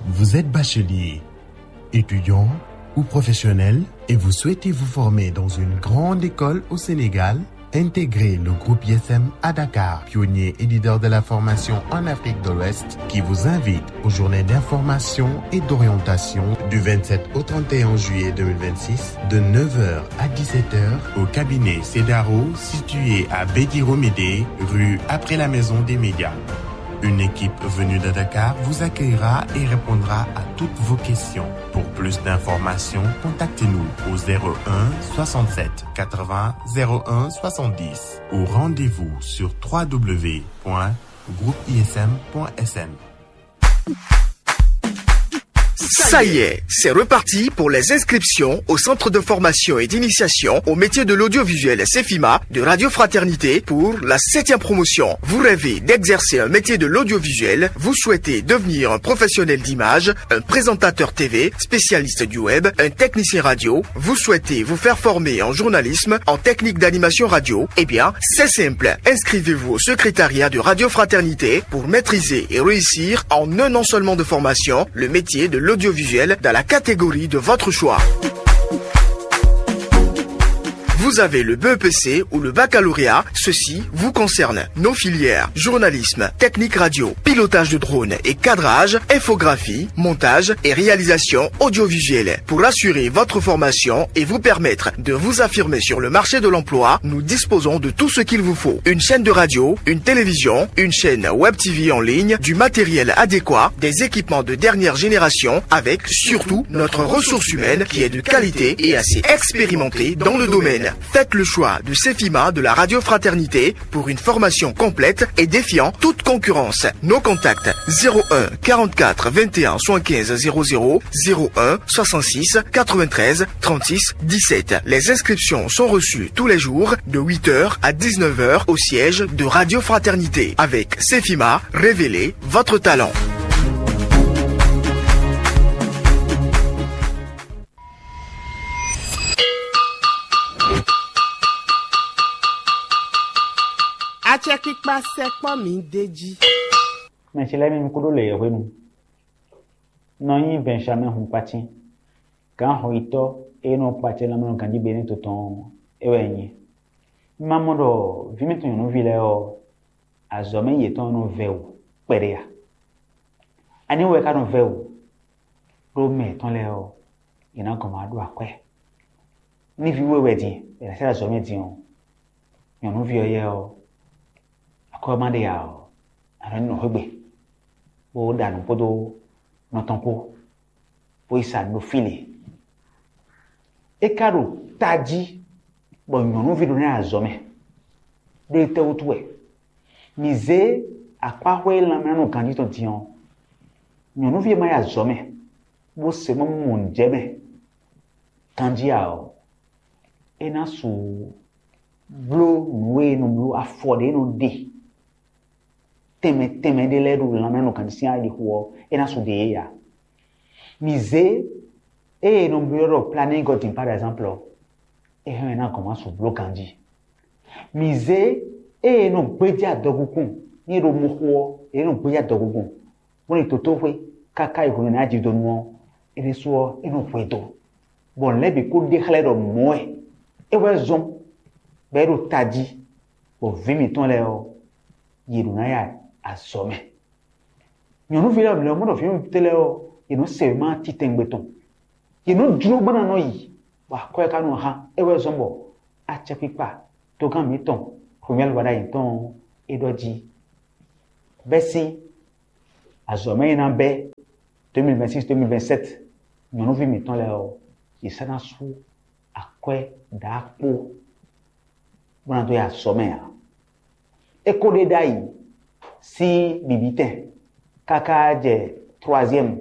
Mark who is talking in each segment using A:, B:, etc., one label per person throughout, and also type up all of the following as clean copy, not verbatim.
A: Vous êtes bachelier, étudiant ou professionnel et vous souhaitez vous former dans une grande école au Sénégal? Intégrez le groupe ISM à Dakar, pionnier et leader de la formation en Afrique de l'Ouest, qui vous invite aux journées d'information et d'orientation du 27 au 31 juillet 2026 de 9h à 17h au cabinet Cedaro situé à Bédi-Romédé, rue après la Maison des Médias. Une équipe venue de Dakar vous accueillera et répondra à toutes vos questions. Pour plus d'informations, contactez-nous au 01 67 80 01 70 ou rendez-vous sur www.groupeism.sn.
B: Ça y est, c'est reparti pour les inscriptions au centre de formation et d'initiation au métier de l'audiovisuel CEFIMA de Radio Fraternité pour la 7e promotion. Vous rêvez d'exercer un métier de l'audiovisuel, vous souhaitez devenir un professionnel d'image, un présentateur TV, spécialiste du web, un technicien radio, vous souhaitez vous faire former en journalisme, en technique d'animation radio, eh bien, c'est simple. Inscrivez-vous au secrétariat de Radio Fraternité pour maîtriser et réussir en un an seulement de formation le métier de l'audiovisuel dans la catégorie de votre choix. Vous avez le BEPC ou le baccalauréat, ceci vous concerne. Nos filières, journalisme, technique radio, pilotage de drone et cadrage, infographie, montage et réalisation audiovisuelle. Pour assurer votre formation et vous permettre de vous affirmer sur le marché de l'emploi, nous disposons de tout ce qu'il vous faut. Une chaîne de radio, une télévision, une chaîne web TV en ligne, du matériel adéquat, des équipements de dernière génération avec surtout notre ressource humaine qui est de qualité et assez expérimentée dans le domaine. Faites le choix de CEFIMA de la Radio Fraternité pour une formation complète et défiant toute concurrence. Nos contacts 01 44 21 75 00 01 66 93 36 17. Les inscriptions sont reçues tous les jours de 8h à 19h au siège de Radio Fraternité. Avec CEFIMA, révélez votre talent.
C: Achekikpa sekpo mi deji.
D: Mais c'est là même que le renu. Non y Benjamin Humpati. Quand hoito et non pati la mano kandi bene to ton ewenye. Mamodo vimeto no vileo azome yeton no veu perea. Ani we ka no veu. Do me ton leo ina komado akwe. Ni vi we wedi, e se azome dion. Yo no vi oyeo. Comment dire, alors nous regardons, pour dans nos podos, nos tampons, pour ça nous filer. Et caro, t'as dit, bon, nous vivons à Zomé, de te outoué. Misé, à quoi ouais la main nos candidats dion, nous vivons à Zomé, vous c'est mon djemé, candidat, et n'a sous bleu, noué, nous bleu, affordé, nous dé. Teme de leru la mano kanisia di huo ena sudie ya mise e non bureau planning gotin par exemple e ena comment su blokandi mise e non beja dogukun ni ro muho e non beja dogukun woni toto we kaka e ko na ji do no e le so e no pweto bon lebi ko de khlero moe e we zon be ro tadi bo vimi ton le o yiru na ya asome nyonu vila le mo do fi tele o ino se ma titengbeton ino duro bana no yi wa ko ka no ha e we zombo a chepipa to kan mi ton premier wada yin ton edoji besi asome ina be 2026 2027 nyonu vi mi ton le o isana su akwe da po bana to ya asome ya e ko de dai si bibitin kaka je 3e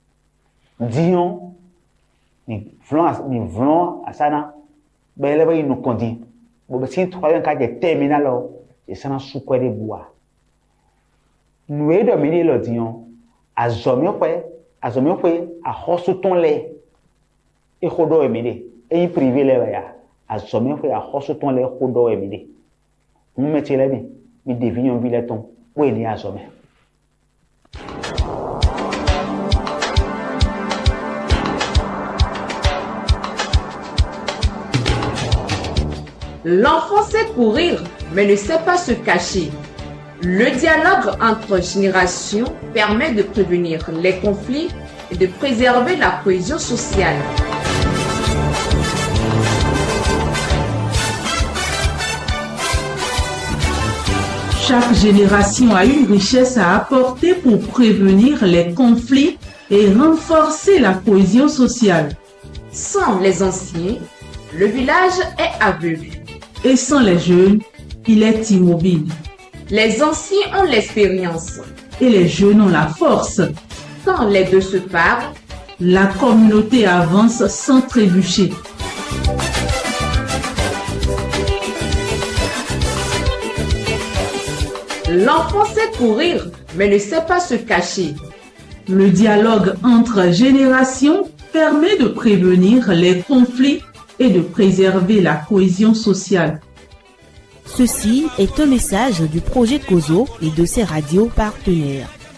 D: dion ni vlon asana bele ba ino kondi bo si 3e ka je terminal o e sana su ko de bois nous e do mini lo dion azomi pe a hosu ton le e khodo emide e privé le ya azomi pe a hosu ton le khodo emide mu meti le mi devinion vileton. Oui, il y a jamais.
E: L'enfant sait courir, mais ne sait pas se cacher. Le dialogue entre générations permet de prévenir les conflits et de préserver la cohésion sociale.
F: Chaque génération a une richesse à apporter pour prévenir les conflits et renforcer la cohésion sociale.
E: Sans les anciens, le village est aveugle.
F: Et sans les jeunes, il est immobile.
E: Les anciens ont l'expérience.
F: Et les jeunes ont la force.
E: Quand les deux se parlent,
F: la communauté avance sans trébucher.
E: L'enfant sait courir, mais ne sait pas se cacher.
F: Le dialogue entre générations permet de prévenir les conflits et de préserver la cohésion sociale.
G: Ceci est un message du projet COSO et de ses radios partenaires.